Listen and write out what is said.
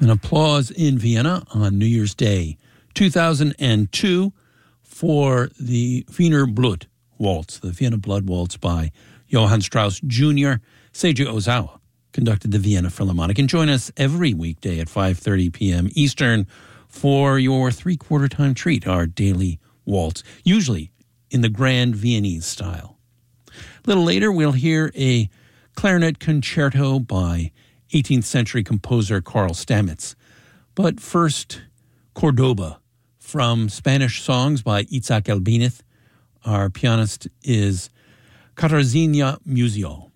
An applause in Vienna on New Year's Day, 2002, for the Wiener Blut Waltz, the Vienna Blood Waltz by Johann Strauss Jr. Seiji Ozawa conducted the Vienna Philharmonic. And join us every weekday at 5:30 p.m. Eastern for your three-quarter time treat, our daily waltz, usually in the grand Viennese style. A little later, we'll hear a clarinet concerto by 18th century composer Carl Stamitz. But first, Cordoba from Spanish songs by Isaac Albéniz. Our pianist is Katarzyna Musiał.